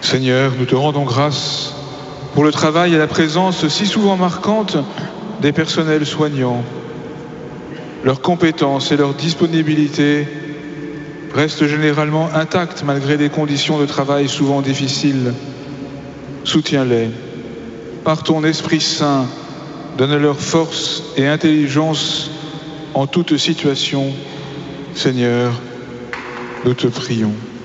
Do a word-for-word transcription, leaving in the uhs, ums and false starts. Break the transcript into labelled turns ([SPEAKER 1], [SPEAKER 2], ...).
[SPEAKER 1] Seigneur, nous te rendons grâce pour le travail et la présence si souvent marquante des personnels soignants. Leurs compétences et leur disponibilité restent généralement intactes malgré des conditions de travail souvent difficiles. Soutiens-les. Par ton Esprit Saint, donne-leur force et intelligence en toute situation. Seigneur, nous te prions.